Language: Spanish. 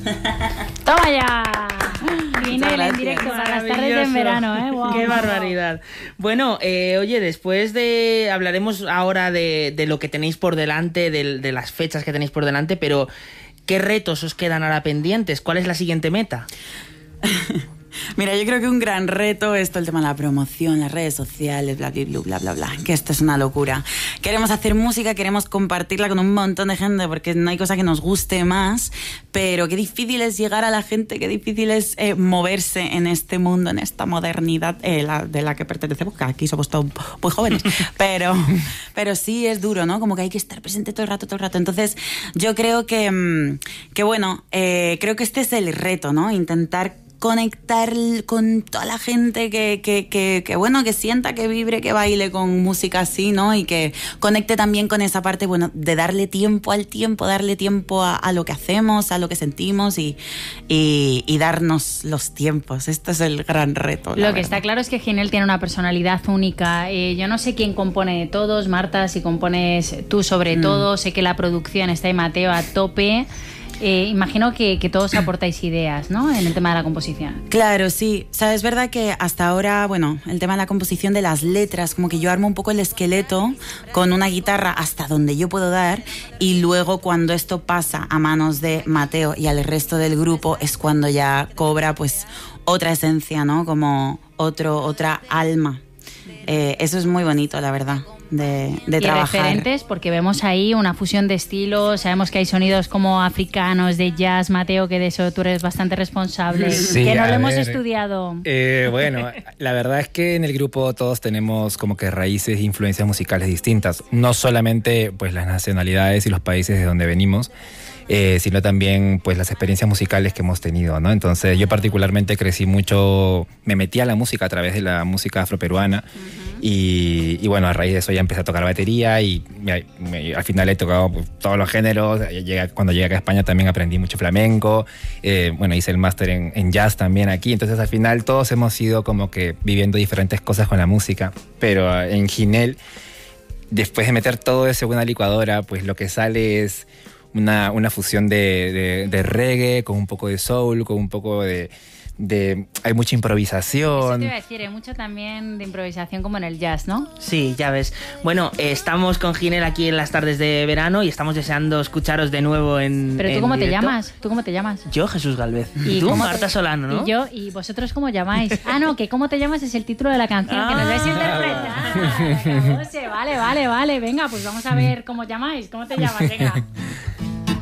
¡Toma ya! Ginel en directo para las tardes de en verano, ¿eh? Wow, ¡Qué barbaridad! Bueno, oye, después hablaremos ahora de lo que tenéis por delante, de las fechas que tenéis por delante, pero ¿qué retos os quedan ahora pendientes? ¿Cuál es la siguiente meta? Mira, yo creo que un gran reto es todo el tema de la promoción, las redes sociales, bla, bla, bla, bla, bla, bla, que esto es una locura. Queremos hacer música, queremos compartirla con un montón de gente porque no hay cosa que nos guste más, pero qué difícil es llegar a la gente, qué difícil es moverse en este mundo, en esta modernidad de la que pertenecemos, que aquí somos todos muy jóvenes, pero sí es duro, ¿no? Como que hay que estar presente todo el rato. Entonces, yo creo que bueno, creo que este es el reto, ¿no? Intentar conectar con toda la gente que bueno, que sienta, que vibre, que baile con música así, ¿no? Y que conecte también con esa parte, bueno, de darle tiempo al tiempo, darle tiempo a lo que hacemos, a lo que sentimos y darnos los tiempos. Esto es el gran reto. Lo que está claro es que Ginel tiene una personalidad única. Yo no sé quién compone de todos, Marta, si compones tú sobre todo, sé que la producción está en Mateo a tope. Imagino que todos aportáis ideas, ¿no? En el tema de la composición. Claro, sí. O sea, es verdad que hasta ahora, bueno, el tema de la composición de las letras, como que yo armo un poco el esqueleto con una guitarra hasta donde yo puedo dar, y luego cuando esto pasa a manos de Mateo y al resto del grupo es cuando ya cobra pues otra esencia, ¿no? Como otra alma. Eso es muy bonito, la verdad. De trabajar. Referentes, porque vemos ahí una fusión de estilos, sabemos que hay sonidos como africanos, de jazz, Mateo, que de eso tú eres bastante responsable, sí, que no lo hemos estudiado. Bueno, la verdad es que en el grupo todos tenemos como que raíces e influencias musicales distintas, no solamente pues las nacionalidades y los países de donde venimos, sino también pues las experiencias musicales que hemos tenido, ¿no? Entonces yo particularmente crecí mucho, me metí a la música a través de la música afroperuana. Y bueno, a raíz de eso ya empecé a tocar batería y al final he tocado pues, todos los géneros. Cuando llegué acá a España también aprendí mucho flamenco, bueno, hice el máster en jazz también aquí. Entonces al final todos hemos ido como que viviendo diferentes cosas con la música, pero en Ginel, después de meter todo eso en una licuadora, pues lo que sale es una fusión de reggae con un poco de soul, con un poco hay mucha improvisación. Eso te iba a decir, hay mucho también de improvisación como en el jazz, ¿no? Sí, ya ves. Bueno, estamos con Ginel aquí en las tardes de verano y estamos deseando escucharos de nuevo en ¿Pero tú cómo directo. te llamas? ¿Tú cómo te llamas? Yo, Jesús Galvez. ¿Y tú, Marta Solano, ¿no? Y yo, ¿y vosotros cómo llamáis? Ah, no, que cómo te llamas es el título de la canción, que nos vais a interpretar. Vale, venga, pues vamos a ver cómo llamáis. ¿Cómo te llamas? Venga.